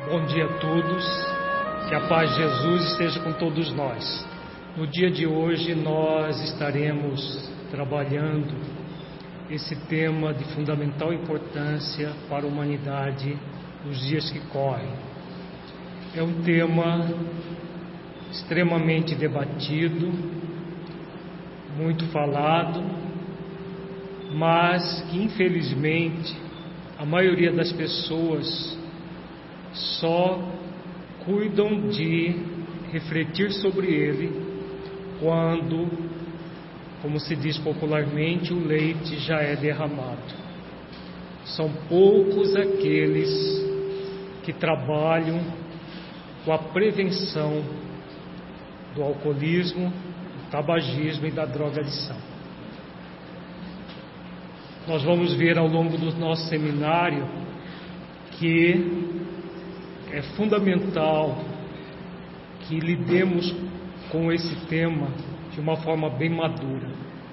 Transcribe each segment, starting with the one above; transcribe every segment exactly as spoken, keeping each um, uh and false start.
Bom dia a todos, que a paz de Jesus esteja com todos nós. No dia de hoje nós estaremos trabalhando esse tema de fundamental importância para a humanidade nos dias que correm. É um tema extremamente debatido, muito falado, mas que infelizmente a maioria das pessoas só cuidam de refletir sobre ele quando, como se diz popularmente, o leite já é derramado. São poucos aqueles que trabalham com a prevenção do alcoolismo, do tabagismo e da drogadição. Nós vamos ver ao longo do nosso seminário que é fundamental que lidemos com esse tema de uma forma bem madura.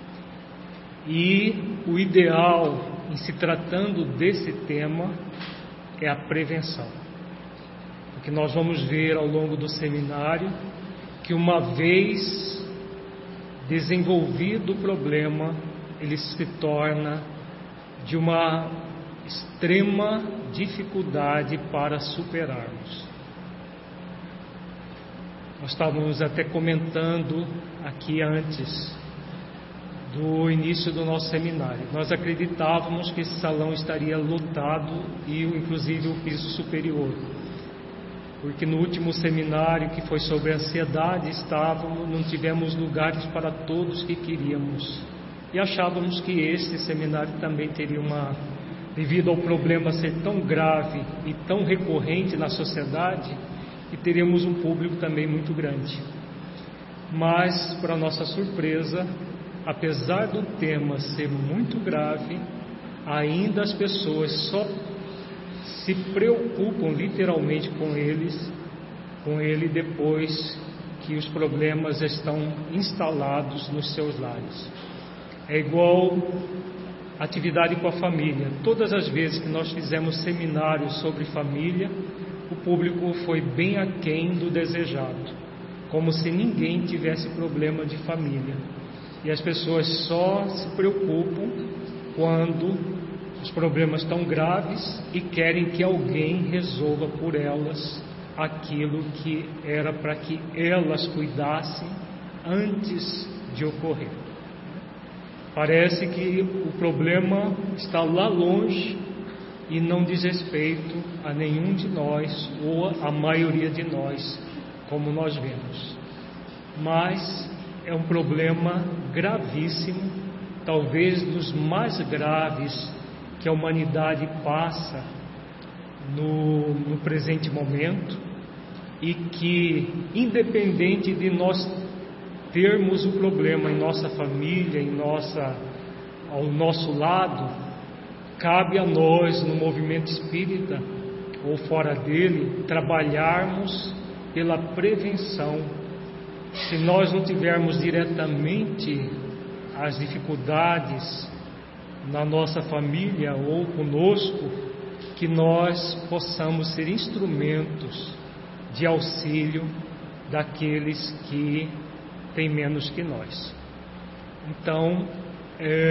E o ideal em se tratando desse tema é a prevenção. Porque nós vamos ver ao longo do seminário que uma vez desenvolvido o problema, ele se torna de uma extrema dificuldade para superarmos. Nós estávamos até comentando aqui antes do início do nosso seminário. Nós acreditávamos que esse salão estaria lotado e inclusive o piso superior, porque no último seminário, que foi sobre ansiedade, estávamos, não tivemos lugares para todos que queríamos, e achávamos que esse seminário também teria uma, devido ao problema ser tão grave e tão recorrente na sociedade, que teríamos um público também muito grande. Mas, para nossa surpresa, apesar do tema ser muito grave, ainda as pessoas só se preocupam literalmente com eles, com ele depois que os problemas estão instalados nos seus lares. É igual atividade com a família. Todas as vezes que nós fizemos seminários sobre família, o público foi bem aquém do desejado, como se ninguém tivesse problema de família. E as pessoas só se preocupam quando os problemas estão graves e querem que alguém resolva por elas aquilo que era para que elas cuidassem antes de ocorrer. Parece que o problema está lá longe e não diz respeito a nenhum de nós ou a maioria de nós, como nós vemos. Mas é um problema gravíssimo, talvez dos mais graves que a humanidade passa no, no presente momento, e que, independente de nós termos o problema em nossa família, em nossa, ao nosso lado, cabe a nós, no movimento espírita ou fora dele, trabalharmos pela prevenção. Se nós não tivermos diretamente as dificuldades na nossa família ou conosco, que nós possamos ser instrumentos de auxílio daqueles que têm menos que nós. Então, é